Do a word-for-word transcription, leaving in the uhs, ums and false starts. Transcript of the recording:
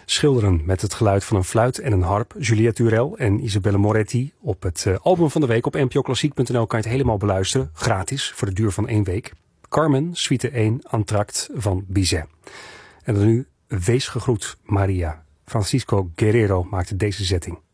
schilderen met het geluid van een fluit en een harp. Juliette Durel en Isabelle Moretti. Op het uh, album van de week op n p o klassiek punt n l kan je het helemaal beluisteren. Gratis, voor de duur van één week. Carmen, suite één, Entr'acte van Bizet. En dan nu, wees gegroet, Maria. Francisco Guerrero maakte deze zetting.